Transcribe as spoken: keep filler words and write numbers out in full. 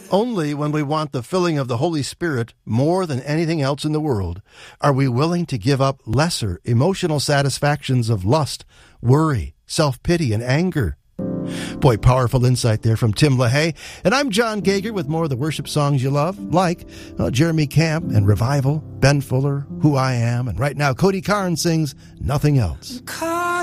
Only when we want the filling of the Holy Spirit more than anything else in the world are we willing to give up lesser emotional satisfactions of lust, worry, self-pity, and anger. Boy, powerful insight there from Tim LaHaye. And I'm John Gager with more of the worship songs you love, like uh, Jeremy Camp and Revival, Ben Fuller, Who I Am, and right now Cody Carnes sings Nothing Else.